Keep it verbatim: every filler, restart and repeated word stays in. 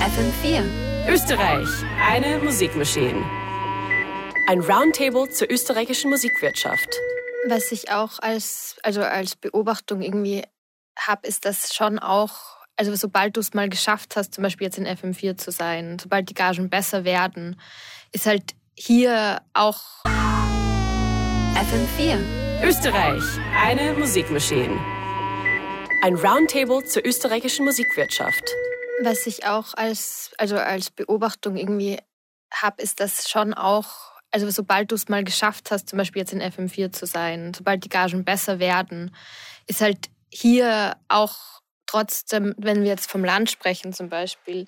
F M vier. Österreich, eine Musikmaschine. Ein Roundtable zur österreichischen Musikwirtschaft. Was ich auch als, also als Beobachtung irgendwie habe, ist, dass schon auch, also sobald du es mal geschafft hast, zum Beispiel jetzt in F M vier zu sein, sobald die Gagen besser werden, ist halt hier auch F M vier. Österreich, eine Musikmaschine. Ein Roundtable zur österreichischen Musikwirtschaft. Was ich auch als, also als Beobachtung irgendwie habe, ist, dass schon auch, also sobald du es mal geschafft hast, zum Beispiel jetzt in F M vier zu sein, sobald die Gagen besser werden, ist halt hier auch trotzdem, wenn wir jetzt vom Land sprechen zum Beispiel,